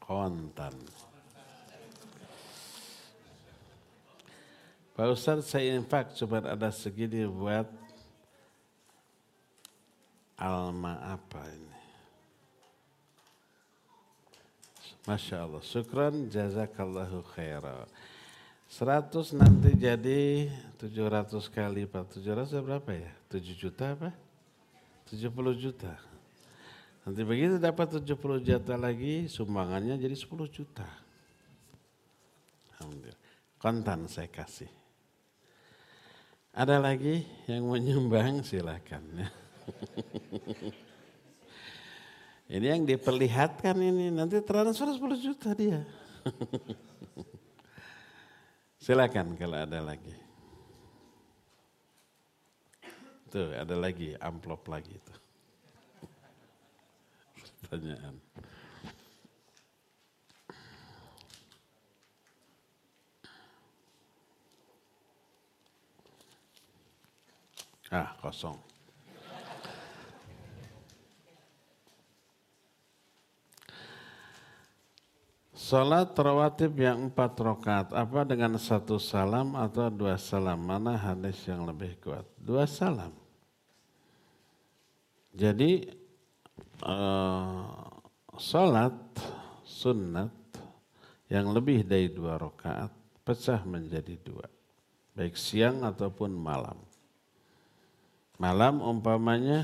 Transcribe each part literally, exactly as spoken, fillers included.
Kontan. Pak Ustadz, saya infak cuma ada segini buat alma apa ini. Masya Allah, syukran jazakallahu khaira. Seratus nanti jadi tujuh ratus kali Pak. tujuh ratus berapa ya? tujuh juta apa? tujuh puluh juta. Nanti begitu dapat tujuh puluh juta lagi, sumbangannya jadi sepuluh juta. Alhamdulillah. Kontan saya kasih. Ada lagi yang mau nyumbang silakan ya. Ini yang diperlihatkan ini nanti transfer sepuluh juta dia. Silakan kalau ada lagi. Tuh ada lagi amplop lagi tuh. Pertanyaan. Ah, kosong. Salat rawatib yang empat rakaat, apa dengan satu salam atau dua salam? Mana hadis yang lebih kuat? Dua salam. Jadi uh, salat sunnat yang lebih dari dua rakaat pecah menjadi dua, baik siang ataupun malam. Malam umpamanya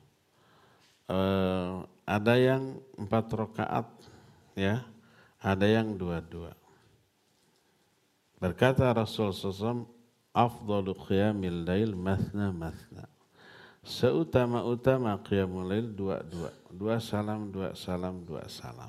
eh, ada yang empat rakaat, ya, ada yang dua-dua. Berkata Rasul sallallahu alaihi wasallam, "Afdalu qiyamil lail mathna mathna." Seutama-utama qiyamul lail dua-dua, dua salam, dua salam, dua salam.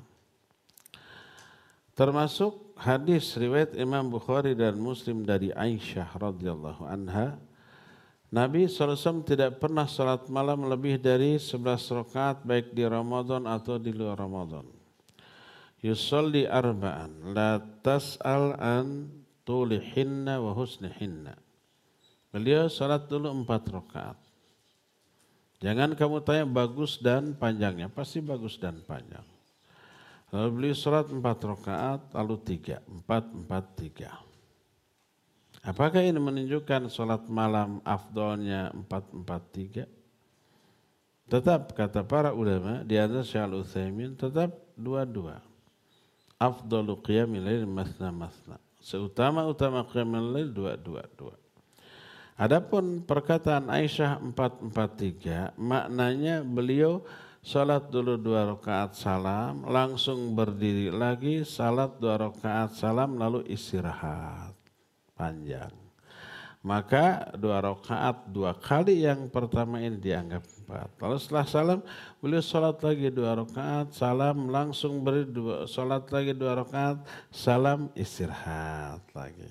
Termasuk hadis riwayat Imam Bukhari dan Muslim dari Aisyah radhiyallahu anha. Nabi shallallahu alaihi wasallam tidak pernah salat malam lebih dari sebelas rakaat baik di Ramadan atau di luar Ramadan. Yusalli arba'an, la tas'al an tulihinna wa husnihinna. Beliau salat dulu empat rakaat. Jangan kamu tanya bagus dan panjangnya, pasti bagus dan panjang. Lalu beliau salat empat rakaat, lalu tiga, empat, empat, tiga. Apakah ini menunjukkan sholat malam afdolnya empat empat tiga? Tetap kata para ulama, di antara Syekh Al-Utsaimin tetap dua-dua. Afdalu qiyamil lail masna masna. Seutama-utama qiyamil lail dua-dua-dua. Adapun perkataan Aisyah empat empat tiga, maknanya beliau sholat dulu dua rakaat salam, langsung berdiri lagi, salat dua rakaat salam, lalu istirahat. Panjang. Maka dua rakaat dua kali yang pertama ini dianggap empat. Lalu setelah salam beliau sholat lagi dua rakaat salam langsung beri dua sholat lagi dua rakaat salam istirahat lagi.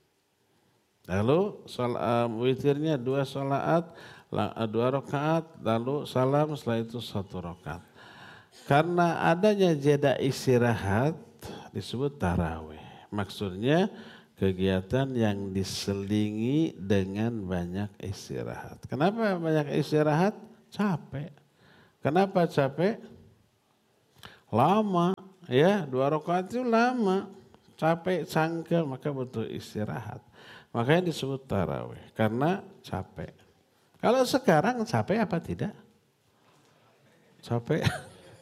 Lalu sholat, um, witirnya dua sholat dua rakaat lalu salam setelah itu satu rakaat. Karena adanya jeda istirahat disebut tarawih. Maksudnya kegiatan yang diselingi dengan banyak istirahat. Kenapa banyak istirahat? Capek. Kenapa capek? Lama, ya dua rakaat itu lama. Capek, cangkel, maka butuh istirahat. Makanya disebut tarawih, karena capek. Kalau sekarang capek apa tidak? Capek.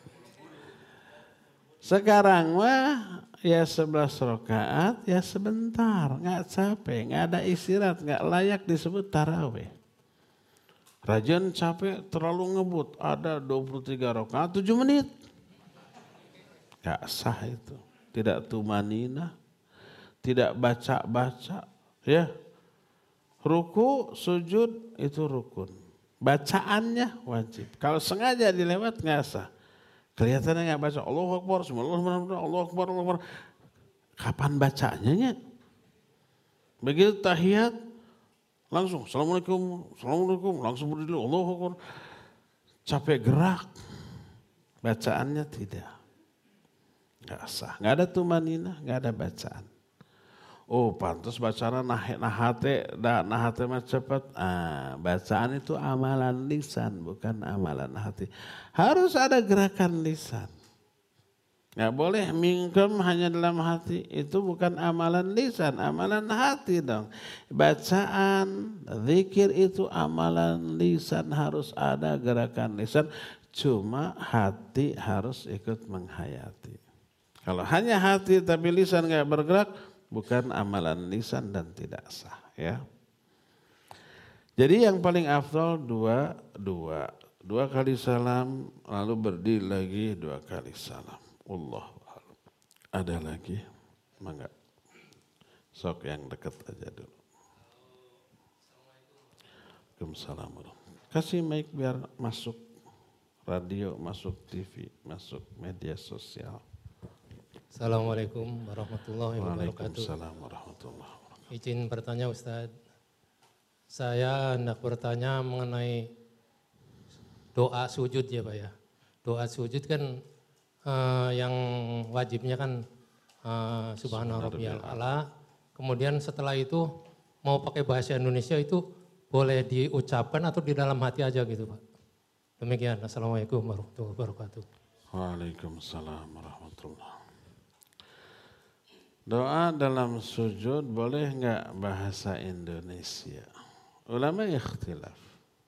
Sekarang mah ya sebelas rakaat ya sebentar, nggak capek, nggak ada istirahat, nggak layak disebut tarawih. Rajin capek terlalu ngebut, ada dua puluh tiga rakaat tujuh menit. Nggak sah itu, tidak tumanina, tidak baca-baca, ya. Ruku, sujud itu rukun. Bacaannya wajib. Kalau sengaja dilewat nggak sah. Kelihatannya nggak baca Allahu Akbar, Allahu Akbar, Allahu Akbar. Kapan bacanya nya? Begitu tahiyat langsung Assalamualaikum, Assalamualaikum, langsung berdiri Allahu Akbar. Capek gerak. Bacaannya tidak. Nggak sah. Nggak ada tumanina, nggak ada bacaan. Oh pantas bacaan nahate, nahate mah cepat. Ah, bacaan itu amalan lisan, bukan amalan hati. Harus ada gerakan lisan. Nggak boleh mingkem hanya dalam hati. Itu bukan amalan lisan, amalan hati dong. Bacaan, zikir itu amalan lisan, harus ada gerakan lisan. Cuma hati harus ikut menghayati. Kalau hanya hati tapi lisan nggak bergerak, bukan amalan lisan dan tidak sah. Ya. Jadi yang paling afdal dua, dua. Dua kali salam, lalu berdiri lagi dua kali salam. Allah. Ada lagi? Mangga. Sok yang dekat aja dulu. Waalaikumsalam. Kasih mic biar masuk radio, masuk T V, masuk media sosial. Assalamualaikum warahmatullahi wabarakatuh. Waalaikumsalam warahmatullahi wabarakatuh. Izin bertanya Ustaz. Saya hendak bertanya mengenai doa sujud ya Pak ya. Doa sujud kan Uh, yang wajibnya kan uh, subhana rabbiyal a'la. Kemudian setelah itu mau pakai bahasa Indonesia itu boleh diucapkan atau di dalam hati aja gitu Pak. Demikian. Assalamualaikum warahmatullahi wabarakatuh. Waalaikumsalam warahmatullahi wabarakatuh. Doa dalam sujud boleh enggak bahasa Indonesia? Ulama ikhtilaf.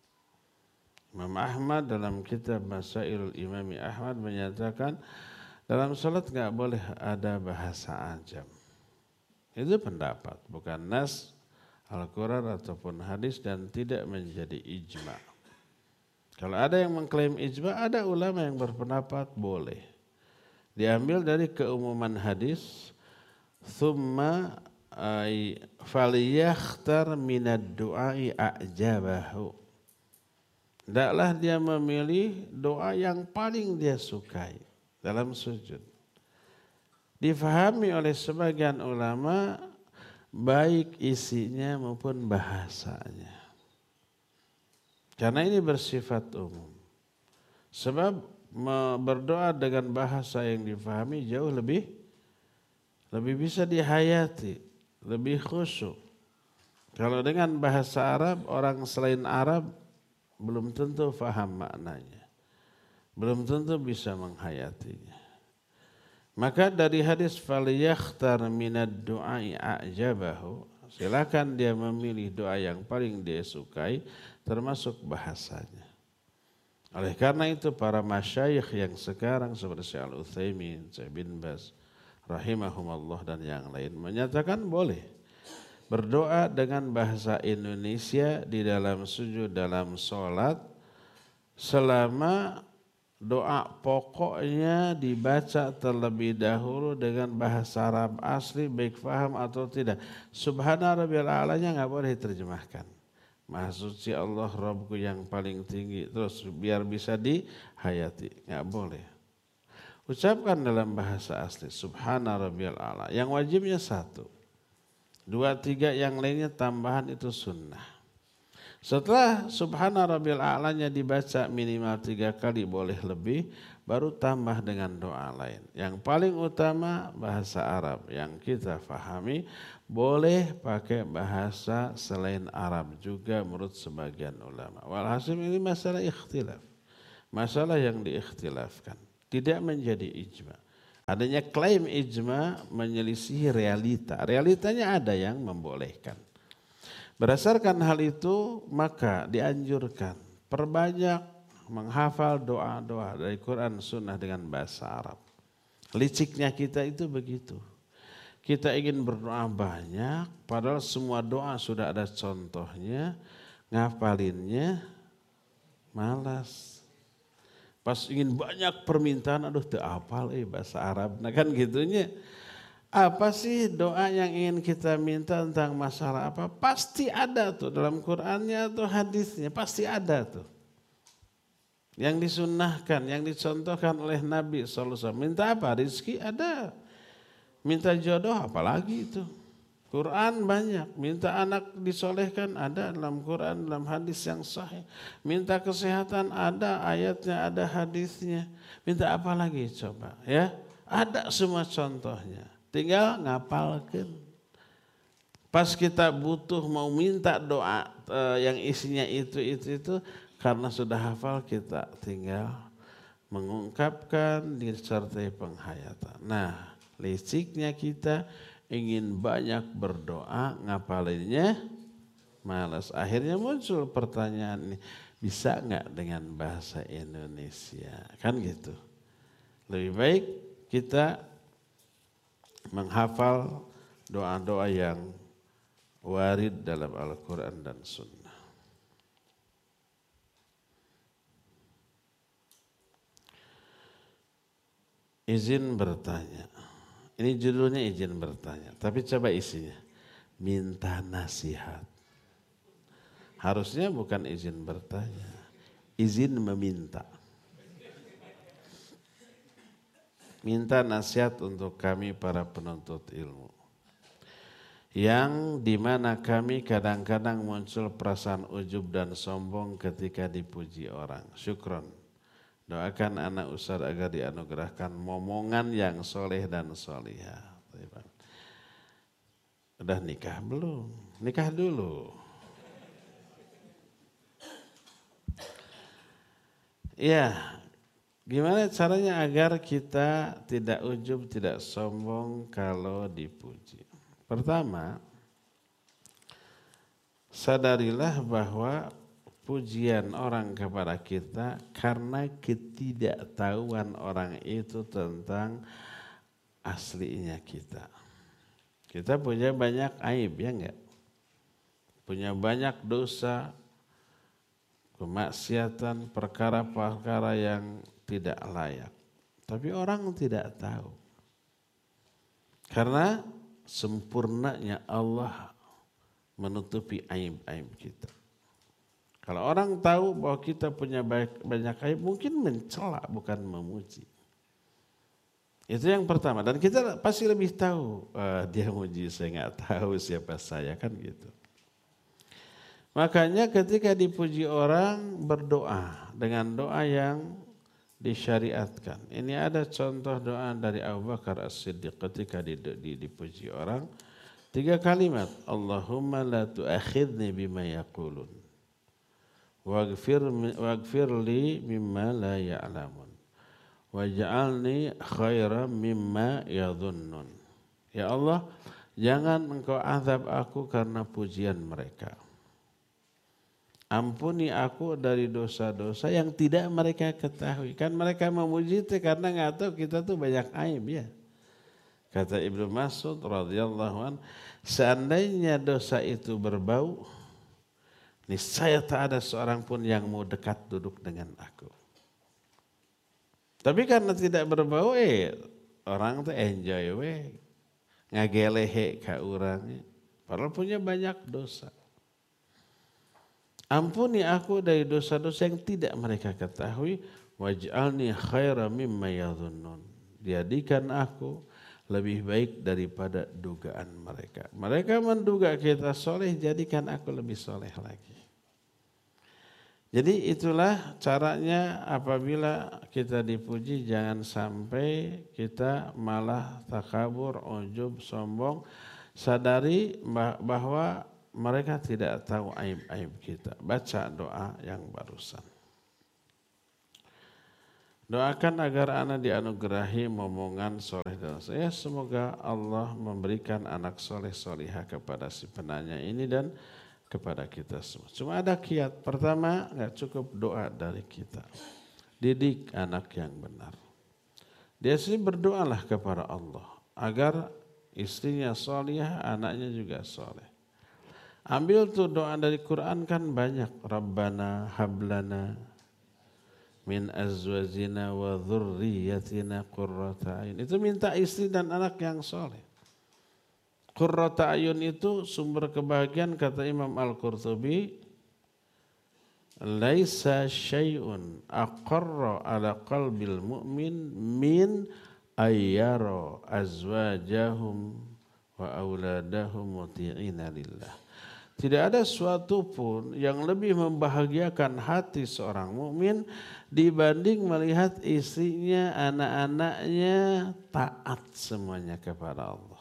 Imam Ahmad dalam kitab Masailul Imami Ahmad menyatakan dalam salat enggak boleh ada bahasa ajam. Itu pendapat, bukan nas Al-Quran ataupun hadis dan tidak menjadi ijma. Kalau ada yang mengklaim ijma, ada ulama yang berpendapat boleh. Diambil dari keumuman hadis, thumma ay falyakhtar minad du'ai a'jabahu. Hendaklah dia memilih doa yang paling dia sukai dalam sujud. Difahami oleh sebagian ulama baik isinya maupun bahasanya. Karena ini bersifat umum. Sebab berdoa dengan bahasa yang difahami jauh lebih lebih bisa dihayati, lebih khusyuk. Kalau dengan bahasa Arab, orang selain Arab belum tentu faham maknanya. Belum tentu bisa menghayatinya. Maka dari hadis falyakhtar minad du'ai a'jabahu, silakan dia memilih doa yang paling dia sukai termasuk bahasanya. Oleh karena itu para masyayikh yang sekarang seperti Syekh Al-Utsaimin, Syekh bin Baz rahimahumallah dan yang lain menyatakan boleh berdoa dengan bahasa Indonesia di dalam sujud dalam sholat selama doa pokoknya dibaca terlebih dahulu dengan bahasa Arab asli baik faham atau tidak. Subhana rabbiyal a'lanya nggak boleh diterjemahkan. Maha suci Allah Rabbku yang paling tinggi. Terus biar bisa dihayati, nggak boleh. Ucapkan dalam bahasa asli Subhana rabbiyal a'la. Yang wajibnya satu. Dua, tiga yang lainnya tambahan itu sunnah. Setelah subhana rabbil a'lanya dibaca minimal tiga kali boleh lebih, baru tambah dengan doa lain. Yang paling utama bahasa Arab yang kita fahami, boleh pakai bahasa selain Arab juga menurut sebagian ulama. Walhasil ini masalah ikhtilaf. Masalah yang diikhtilafkan. Tidak menjadi ijma. Adanya klaim ijma menyelisihi realita. Realitanya ada yang membolehkan. Berdasarkan hal itu maka dianjurkan perbanyak menghafal doa-doa dari Quran Sunnah dengan bahasa Arab. Liciknya kita itu begitu. Kita ingin berdoa banyak padahal semua doa sudah ada contohnya. Ngapalinnya malas. Pas ingin banyak permintaan, aduh teu apal eh bahasa Arab. Nah kan gitunya. Apa sih doa yang ingin kita minta tentang masalah apa? Pasti ada tuh dalam Qur'annya atau hadisnya, pasti ada tuh. Yang disunnahkan, yang dicontohkan oleh Nabi shallallahu alaihi wasallam. Minta apa? Rizki ada. Minta jodoh apalagi itu. Quran banyak, minta anak disolehkan ada dalam Quran, dalam hadis yang sahih. Minta kesehatan ada, ayatnya ada, hadisnya. Minta apa lagi coba ya? Ada semua contohnya. Tinggal ngapalkan. Pas kita butuh mau minta doa eh, yang isinya itu, itu, itu. Karena sudah hafal kita tinggal mengungkapkan disertai penghayatan. Nah, liciknya kita ingin banyak berdoa, ngapalinnya malas. Akhirnya muncul pertanyaan ini, bisa nggak dengan bahasa Indonesia? Kan gitu. Lebih baik kita menghafal doa-doa yang warid dalam Al-Quran dan Sunnah. Izin bertanya. Ini judulnya izin bertanya. Tapi coba isinya. Minta nasihat. Harusnya bukan izin bertanya. Izin meminta. Minta nasihat untuk kami para penuntut ilmu. Yang dimana kami kadang-kadang muncul perasaan ujub dan sombong ketika dipuji orang. Syukron. Doakan anak Ustaz agar dianugerahkan momongan yang soleh dan solihah. Udah nikah belum? Nikah dulu. Ya, gimana caranya agar kita tidak ujub, tidak sombong kalau dipuji? Pertama, sadarilah bahwa pujian orang kepada kita karena ketidaktahuan orang itu tentang aslinya kita. Kita punya banyak aib, ya enggak? Punya banyak dosa, kemaksiatan, perkara-perkara yang tidak layak. Tapi orang tidak tahu. Karena sempurnanya Allah menutupi aib-aib kita. Kalau orang tahu bahwa kita punya banyak aib, mungkin mencela bukan memuji. Itu yang pertama. Dan kita pasti lebih tahu, uh, dia muji saya nggak tahu siapa saya, kan gitu. Makanya ketika dipuji orang berdoa dengan doa yang disyariatkan. Ini ada contoh doa dari Abu Bakar As-Siddiq ketika dipuji orang. Tiga kalimat. Allahumma la tu'akhidni bima yaqulun. Waghfir waghfir li mimma la ya'lamun waj'alni khairan mimma yadhunnun. Ya Allah, jangan engkau azab aku karena pujian mereka. Ampuni aku dari dosa-dosa yang tidak mereka ketahui. Kan mereka memuji itu karena enggak tahu kita tuh banyak aib, ya. Kata Ibnu Mas'ud radhiyallahu an, seandainya dosa itu berbau, niscaya tak ada seorang pun yang mau dekat duduk dengan aku. Tapi karena tidak berbau, eh orang tuh enjoy we, ngagelehe ka urang, padahal punya banyak dosa. Ampuni aku dari dosa-dosa yang tidak mereka ketahui, waj'alni khairan mimma yadhunnun. Jadikan aku lebih baik daripada dugaan mereka. Mereka menduga kita soleh, jadikan aku lebih soleh lagi. Jadi itulah caranya apabila kita dipuji, jangan sampai kita malah takabur, ujub, sombong. Sadari bahwa mereka tidak tahu aib-aib kita. Baca doa yang barusan. Doakan agar anak dianugerahi momongan soleh dan saya. Semoga Allah memberikan anak soleh solihah kepada si penanya ini dan kepada kita semua. Cuma ada kiat. Pertama, nggak cukup doa dari kita. Didik anak yang benar. Dia sendiri berdoalah kepada Allah agar istrinya solihah, anaknya juga soleh. Ambil tuh doa dari Quran kan banyak. Rabbana hablana min azwajina wa dhurriyyatina qurrata a'yun. Itu minta istri dan anak yang soleh. Qurrata ayun itu sumber kebahagiaan, kata Imam Al-Qurtubi, laisa syai'un aqarra ala qalbil mu'min min ayyara azwajahum wa auladahum muti'ina lillah. Tidak ada suatu pun yang lebih membahagiakan hati seorang mukmin dibanding melihat istrinya, anak-anaknya taat semuanya kepada Allah.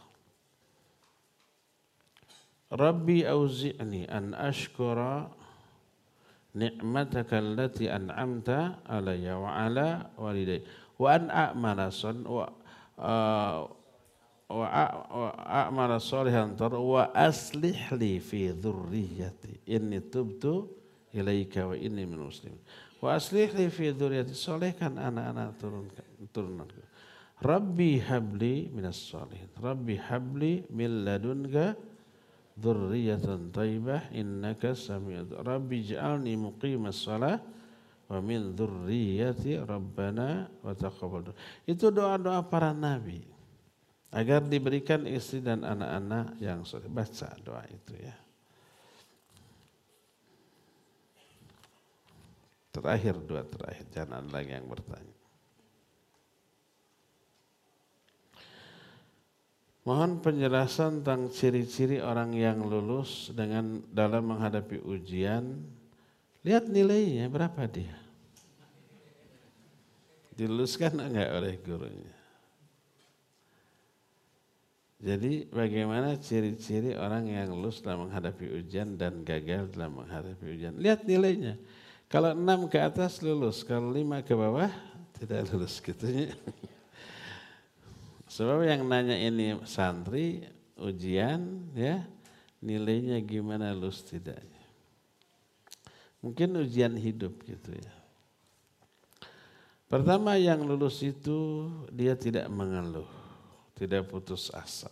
Rabbi auzi'ni an ashkura ni'mataka allati an'amta alayya wa ala walidayya wa an a'mala son wa uh, wa a'mala sholihan tar wa aslih li fi dzurriyyati inni tubtu ilaika wa inni minal muslimin wa aslih li fi dzurriyyati solehkan anak-anak turunkan turunanku Rabbi habli minas sholihin Rabbi habli min ladunka dzurriyyatan thayyibah innaka sami'ud Rabbi ij'alni muqimas shalah wa min dzurriyyati rabbana wa taqabbal. Itu doa-doa para nabi agar diberikan istri dan anak-anak yang soleh. Baca doa itu ya. Terakhir, doa terakhir, jangan ada lagi yang bertanya. Mohon penjelasan tentang ciri-ciri orang yang lulus dengan dalam menghadapi ujian. Lihat nilainya berapa dia. Diluluskan enggak oleh gurunya. Jadi bagaimana ciri-ciri orang yang lulus dalam menghadapi ujian dan gagal dalam menghadapi ujian. Lihat nilainya. Kalau enam ke atas lulus, kalau lima ke bawah tidak lulus gitu ya. Sebab yang nanya ini santri ujian ya, nilainya gimana lulus tidaknya. Mungkin ujian hidup gitu ya. Pertama yang lulus itu dia tidak mengeluh. Tidak putus asa.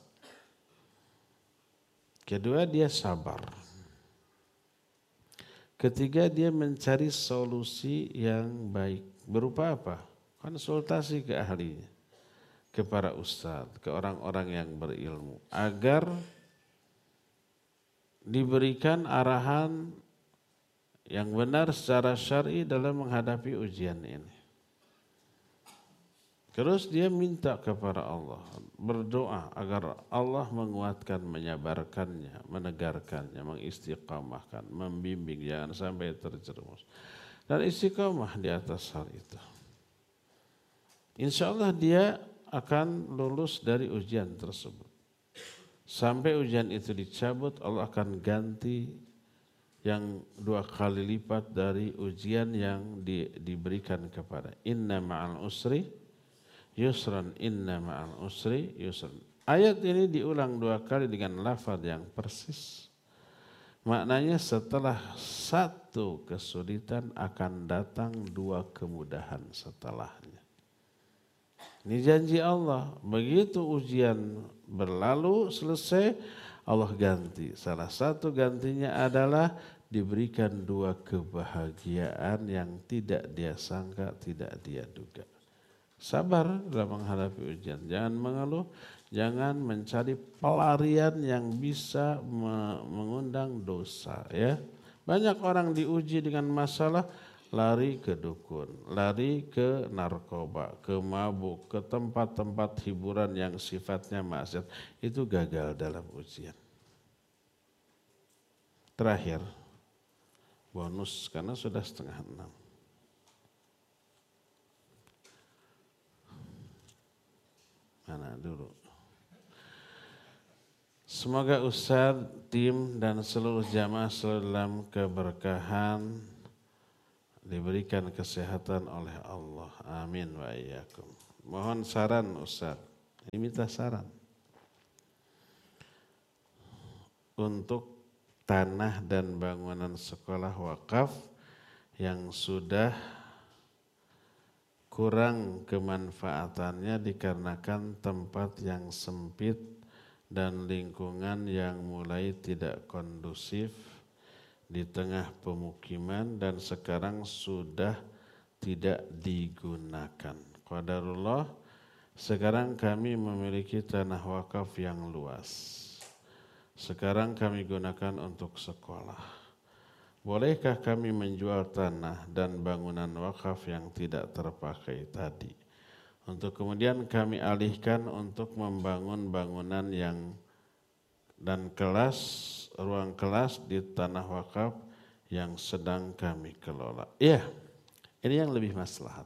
Kedua dia sabar. Ketiga dia mencari solusi yang baik. Berupa apa? Konsultasi ke ahlinya. Ke para ustadz, ke orang-orang yang berilmu. Agar diberikan arahan yang benar secara syar'i dalam menghadapi ujian ini. Terus dia minta kepada Allah, berdoa agar Allah menguatkan, menyabarkannya, menegarkannya, mengistiqamahkan, membimbing, jangan sampai terjerumus. Dan istiqamah di atas hal itu. Insya Allah dia akan lulus dari ujian tersebut. Sampai ujian itu dicabut, Allah akan ganti yang dua kali lipat dari ujian yang di, diberikan kepada. Inna ma'al usri yusran inna ma'al usri yusran. Ayat ini diulang dua kali dengan lafaz yang persis. Maknanya setelah satu kesulitan akan datang dua kemudahan setelahnya. Ini janji Allah. Begitu ujian berlalu selesai, Allah ganti. Salah satu gantinya adalah diberikan dua kebahagiaan yang tidak dia sangka, tidak dia duga. Sabar dalam menghadapi ujian. Jangan mengeluh, jangan mencari pelarian yang bisa mengundang dosa. Ya, banyak orang diuji dengan masalah, lari ke dukun, lari ke narkoba, ke mabuk, ke tempat-tempat hiburan yang sifatnya maksiat. Itu gagal dalam ujian. Terakhir, bonus karena sudah setengah enam. Mana dulu. Semoga Ustaz, tim dan seluruh jamaah selalu dalam keberkahan, diberikan kesehatan oleh Allah. Amin wa iyyakum. Mohon saran Ustaz. Ini minta saran. Untuk tanah dan bangunan sekolah wakaf yang sudah kurang kemanfaatannya dikarenakan tempat yang sempit dan lingkungan yang mulai tidak kondusif di tengah pemukiman dan sekarang sudah tidak digunakan. Qadarullah, sekarang kami memiliki tanah wakaf yang luas. Sekarang kami gunakan untuk sekolah. Bolehkah kami menjual tanah dan bangunan wakaf yang tidak terpakai tadi? Untuk kemudian kami alihkan untuk membangun bangunan yang dan kelas, ruang kelas di tanah wakaf yang sedang kami kelola. Iya, ini yang lebih maslahat.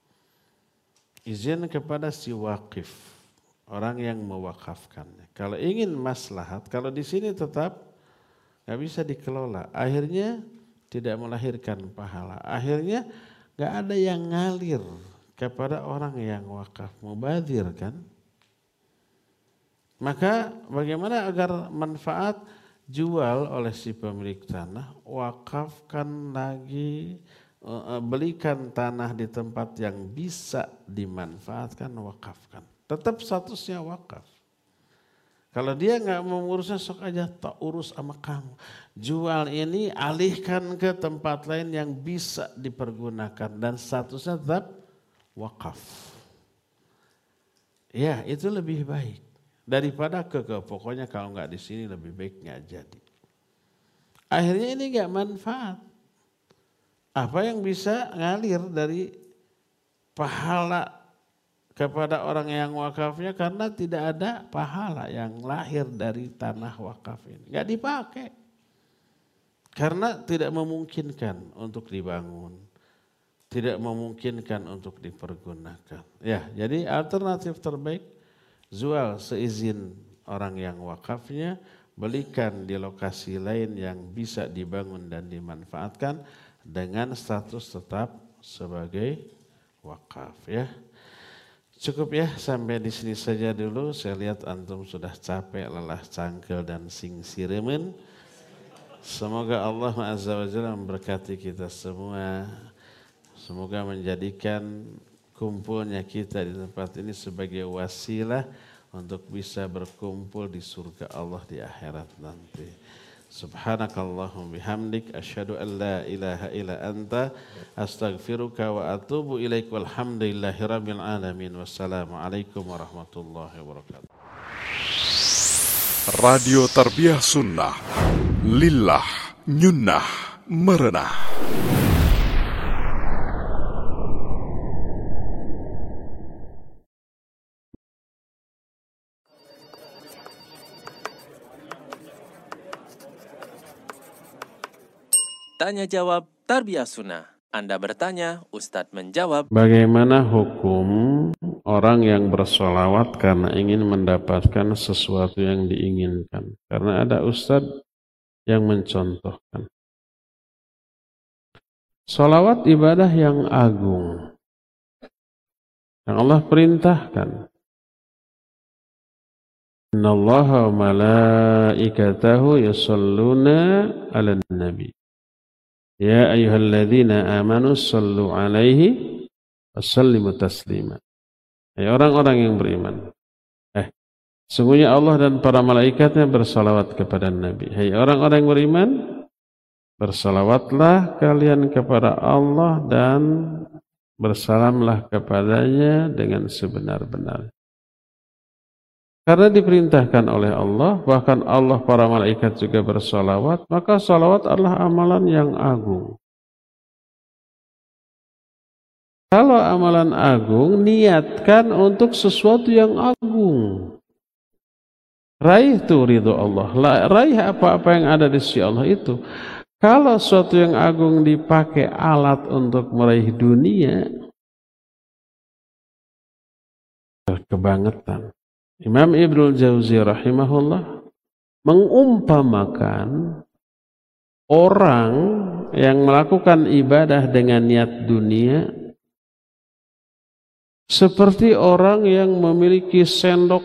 Izin kepada si wakif, orang yang mewakafkannya. Kalau ingin maslahat, kalau di sini tetap nggak bisa dikelola. Akhirnya tidak melahirkan pahala. Akhirnya nggak ada yang ngalir kepada orang yang wakaf, mubadzir kan. Maka bagaimana agar manfaat jual oleh si pemilik tanah, wakafkan lagi, belikan tanah di tempat yang bisa dimanfaatkan, wakafkan. Tetap statusnya wakaf. Kalau dia nggak mau ngurusnya, sok aja tak urus sama kamu. Jual ini, alihkan ke tempat lain yang bisa dipergunakan dan statusnya tetap wakaf. Ya, itu lebih baik daripada ke ke pokoknya kalau nggak di sini lebih baik nggak jadi. Akhirnya ini nggak manfaat. Apa yang bisa ngalir dari pahala kepada orang yang wakafnya karena tidak ada pahala yang lahir dari tanah wakaf ini. Nggak dipakai. Karena tidak memungkinkan untuk dibangun. Tidak memungkinkan untuk dipergunakan. Ya, jadi alternatif terbaik, jual seizin orang yang wakafnya, belikan di lokasi lain yang bisa dibangun dan dimanfaatkan dengan status tetap sebagai wakaf ya. Cukup ya, sampai di sini saja dulu. Saya lihat antum sudah capek, lelah, cangkel dan singsiremen. Semoga Allah Azza wa Jalla memberkati kita semua. Semoga menjadikan kumpulnya kita di tempat ini sebagai wasilah untuk bisa berkumpul di surga Allah di akhirat nanti. Subhanakallahumma bihamdik asyhadu an la ilaha illa anta astaghfiruka wa atubu ilaik walhamdulillahi rabbil alamin. Wassalamualaikum warahmatullahi wabarakatuh. Radio Tarbiyah Sunnah Lillah Nyunnah Merenah. Tanya jawab Tarbiyah Sunnah. Anda bertanya, Ustadz menjawab. Bagaimana hukum orang yang bersolawat karena ingin mendapatkan sesuatu yang diinginkan? Karena ada ustadz yang mencontohkan. Solawat ibadah yang agung. Yang Allah perintahkan. Innallaha wa malaikatahu yusalluna 'alan nabi. Ya ayyuhalladzina amanu sallu 'alaihi wasallimu taslima. Hai orang-orang yang beriman. Eh, sungguhnya Allah dan para malaikatnya bersalawat kepada Nabi. Hai orang-orang yang beriman, bersalawatlah kalian kepada Allah dan bersalamlah kepadanya dengan sebenar-benar. Karena diperintahkan oleh Allah, bahkan Allah para malaikat juga bersalawat, maka salawat adalah amalan yang agung. Kalau amalan agung, niatkan untuk sesuatu yang agung. Raih itu ridho Allah, raih apa-apa yang ada di sisi Allah itu. Kalau sesuatu yang agung dipakai alat untuk meraih dunia, kebangetan. Imam Ibnul Jauzi rahimahullah mengumpamakan orang yang melakukan ibadah dengan niat dunia seperti orang yang memiliki sendok